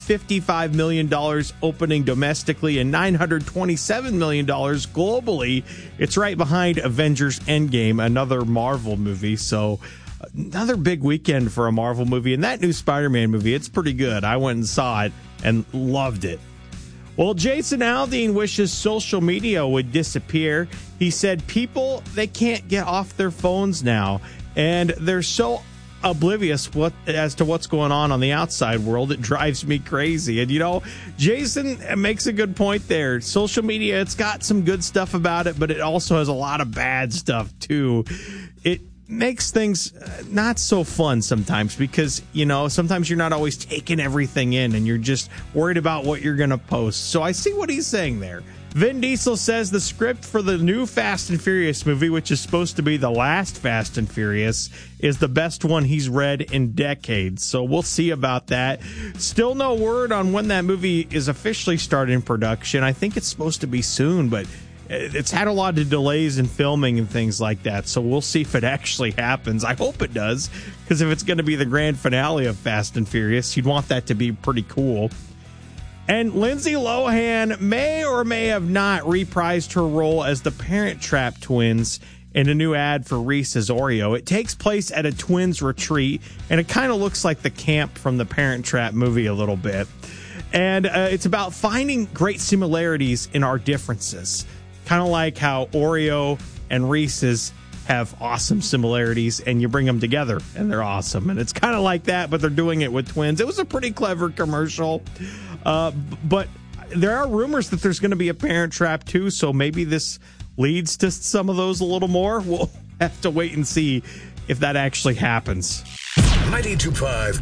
$55 million opening domestically and $927 million globally. It's right behind Avengers Endgame, another Marvel movie. So another big weekend for a Marvel movie. And that new Spider-Man movie, it's pretty good. I went and saw it and loved it. Well, Jason Aldean wishes social media would disappear. He said people, they can't get off their phones now, and they're so oblivious as to what's going on the outside world. It drives me crazy. And, Jason makes a good point there. Social media, it's got some good stuff about it, but it also has a lot of bad stuff, too. It makes things not so fun sometimes because, sometimes you're not always taking everything in and you're just worried about what you're going to post. So I see what he's saying there. Vin Diesel says the script for the new Fast and Furious movie, which is supposed to be the last Fast and Furious, is the best one he's read in decades. So we'll see about that. Still no word on when that movie is officially starting production. I think it's supposed to be soon, but it's had a lot of delays in filming and things like that, so we'll see if it actually happens. I hope it does, because if it's going to be the grand finale of Fast and Furious, you'd want that to be pretty cool. And Lindsay Lohan may or may have not reprised her role as the Parent Trap twins in a new ad for Reese's Oreo. It takes place at a twins retreat, and it kind of looks like the camp from the Parent Trap movie a little bit. And it's about finding great similarities in our differences. Kind of like how Oreo and Reese's have awesome similarities, and you bring them together, and they're awesome. And it's kind of like that, but they're doing it with twins. It was a pretty clever commercial. But there are rumors that there's going to be a Parent Trap too, so maybe this leads to some of those a little more. We'll have to wait and see if that actually happens. 92.5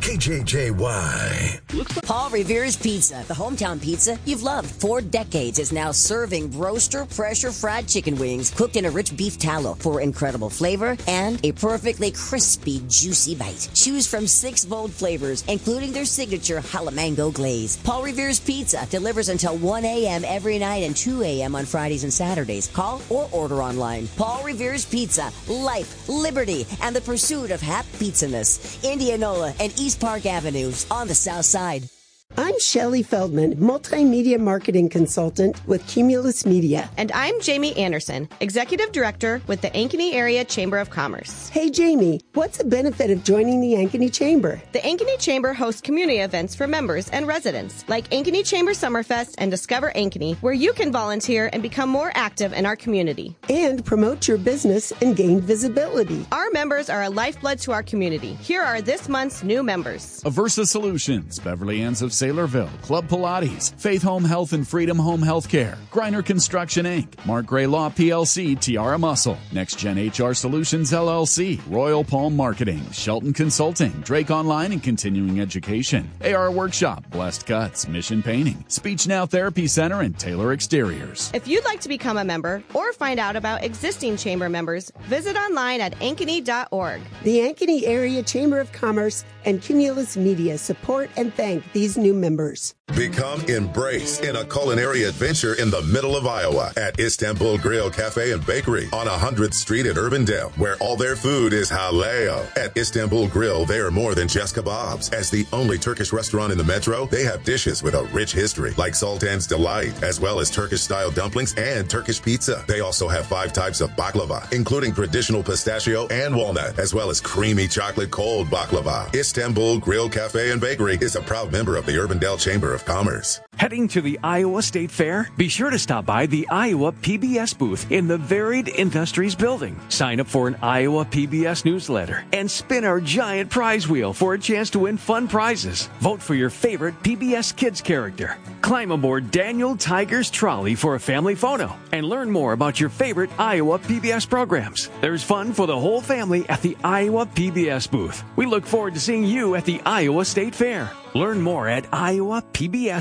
KJJY. Paul Revere's Pizza, the hometown pizza you've loved for decades, is now serving roaster pressure fried chicken wings cooked in a rich beef tallow for incredible flavor and a perfectly crispy, juicy bite. Choose from 6 bold flavors, including their signature jalamango glaze. Paul Revere's Pizza delivers until 1 a.m. every night and 2 a.m. on Fridays and Saturdays. Call or order online. Paul Revere's Pizza, life, liberty, and the pursuit of happy pizzaness. Indianola and East Park Avenues on the South Side. I'm Shelley Feldman, multimedia marketing consultant with Cumulus Media. And I'm Jamie Anderson, executive director with the Ankeny Area Chamber of Commerce. Hey, Jamie, what's the benefit of joining the Ankeny Chamber? The Ankeny Chamber hosts community events for members and residents, like Ankeny Chamber Summerfest and Discover Ankeny, where you can volunteer and become more active in our community. And promote your business and gain visibility. Our members are a lifeblood to our community. Here are this month's new members. Aversa Solutions, Beverly Ann's of Saylorville, Club Pilates, Faith Home Health and Freedom Home Healthcare, Griner Construction Inc., Mark Gray Law PLC, Tiara Muscle, Next Gen HR Solutions LLC, Royal Palm Marketing, Shelton Consulting, Drake Online and Continuing Education, AR Workshop, Blessed Cuts, Mission Painting, Speech Now Therapy Center, and Taylor Exteriors. If you'd like to become a member or find out about existing chamber members, visit online at ankeny.org. The Ankeny Area Chamber of Commerce and Cumulus Media support and thank these new members. Become embraced in a culinary adventure in the middle of Iowa at Istanbul Grill Cafe and Bakery on 100th Street in Urbandale, where all their food is halal. At Istanbul Grill, they are more than just kebabs. As the only Turkish restaurant in the metro, they have dishes with a rich history, like Sultan's Delight, as well as Turkish-style dumplings and Turkish pizza. They also have 5 types of baklava, including traditional pistachio and walnut, as well as creamy chocolate cold baklava. Istanbul Grill Cafe and Bakery is a proud member of the Urbandale Chamber of Commerce. Heading to the Iowa State Fair? Be sure to stop by the Iowa PBS booth in the Varied Industries building. Sign up for an Iowa PBS newsletter and spin our giant prize wheel for a chance to win fun prizes. Vote for your favorite PBS Kids character. Climb aboard Daniel Tiger's trolley for a family photo and learn more about your favorite Iowa PBS programs. There's fun for the whole family at the Iowa PBS booth. We look forward to seeing you at the Iowa State Fair. Learn more at iowapbs.org.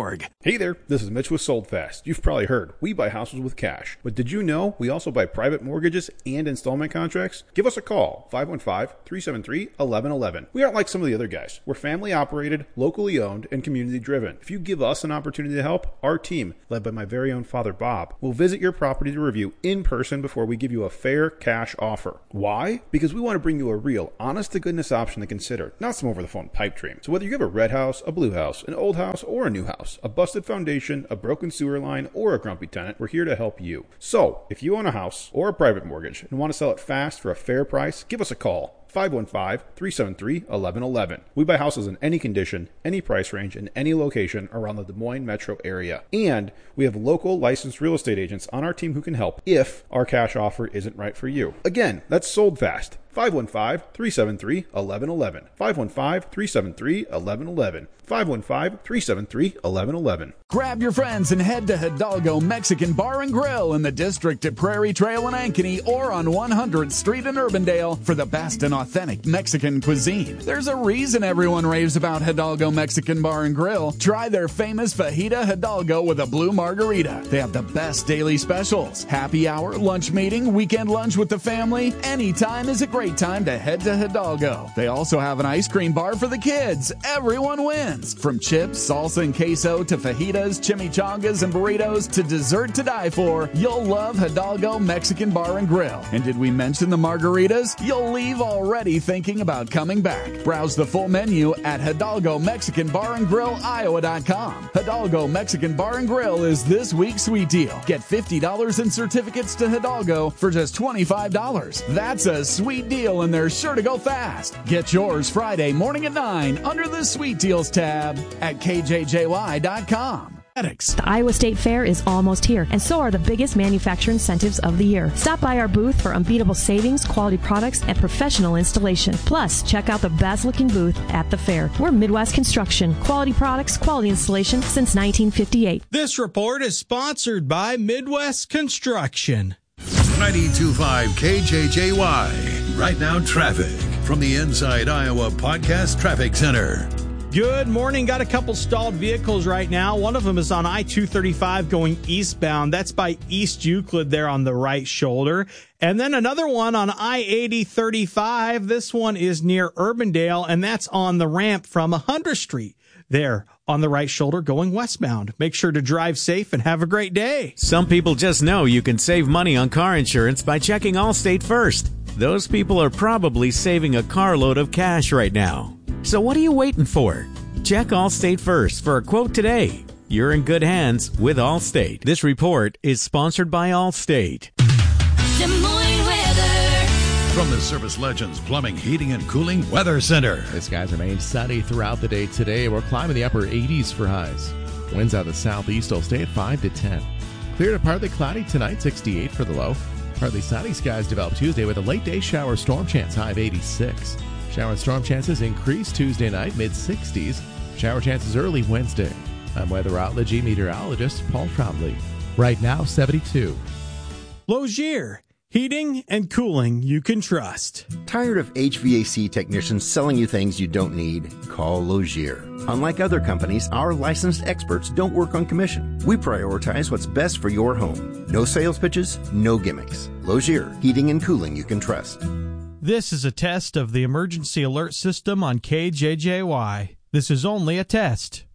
SoldFast.org. Hey there, this is Mitch with SoldFast. You've probably heard, we buy houses with cash. But did you know we also buy private mortgages and installment contracts? Give us a call, 515-373-1111. We aren't like some of the other guys. We're family operated, locally owned, and community driven. If you give us an opportunity to help, our team, led by my very own father Bob, will visit your property to review in person before we give you a fair cash offer. Why? Because we want to bring you a real, honest-to-goodness option to consider, not some over-the-phone pipe dream. So whether you have a red house, a blue house, an old house, or a new house, a busted foundation, a broken sewer line, or a grumpy tenant, we're here to help you. So, if you own a house or a private mortgage and want to sell it fast for a fair price, give us a call. 515-373-1111. We buy houses in any condition, any price range, in any location around the Des Moines metro area. And we have local licensed real estate agents on our team who can help if our cash offer isn't right for you. Again, that's Sold Fast. 515-373-1111. 515-373-1111. 515-373-1111. Grab your friends and head to Hidalgo Mexican Bar and Grill in the district at Prairie Trail in Ankeny or on 100th Street in Urbandale for the best and authentic Mexican cuisine. There's a reason everyone raves about Hidalgo Mexican Bar and Grill. Try their famous Fajita Hidalgo with a blue margarita. They have the best daily specials. Happy hour, lunch meeting, weekend lunch with the family. Anytime is a great time to head to Hidalgo. They also have an ice cream bar for the kids. Everyone wins. From chips, salsa, and queso to fajitas, chimichangas, and burritos to dessert to die for, you'll love Hidalgo Mexican Bar and Grill. And did we mention the margaritas? You'll leave already thinking about coming back. Browse the full menu at Hidalgo Mexican Bar and Grill, Iowa.com. Hidalgo Mexican Bar and Grill is this week's sweet deal. Get $50 in certificates to Hidalgo for just $25. That's a sweet deal, and they're sure to go fast. Get yours Friday morning at 9 under the Sweet Deals tab at KJJY.com. The Iowa State Fair is almost here, and so are the biggest manufacturer incentives of the year. Stop by our booth for unbeatable savings, quality products, and professional installation. Plus, check out the best-looking booth at the fair. We're Midwest Construction. Quality products, quality installation since 1958. This report is sponsored by Midwest Construction. 92.5 KJJY. Right now, traffic from the Inside Iowa Podcast Traffic Center. Good morning. Got a couple stalled vehicles right now. One of them is on I-235 going eastbound. That's by East Euclid there on the right shoulder. And then another one on I-8035. This one is near Urbandale, and that's on the ramp from 100th Street there on the right shoulder going westbound. Make sure to drive safe and have a great day. Some people just know you can save money on car insurance by checking Allstate first. Those people are probably saving a carload of cash right now. So what are you waiting for? Check Allstate first for a quote today. You're in good hands with Allstate. This report is sponsored by Allstate. Des Moines weather. From the Service Legends Plumbing, Heating, and Cooling Weather Center. The skies remain sunny throughout the day today. We're climbing the upper 80s for highs. Winds out of the southeast will stay at 5 to 10. Clear to partly cloudy tonight, 68 for the low. Partly sunny skies develop Tuesday with a late day shower storm chance, high of 86. Shower and storm chances increase Tuesday night, mid-60s. Shower chances early Wednesday. I'm weatherology meteorologist Paul Trombley. Right now, 72. Logier, heating and cooling you can trust. Tired of HVAC technicians selling you things you don't need? Call Logier. Unlike other companies, our licensed experts don't work on commission. We prioritize what's best for your home. No sales pitches, no gimmicks. Logier, heating and cooling you can trust. This is a test of the emergency alert system on KJJY. This is only a test.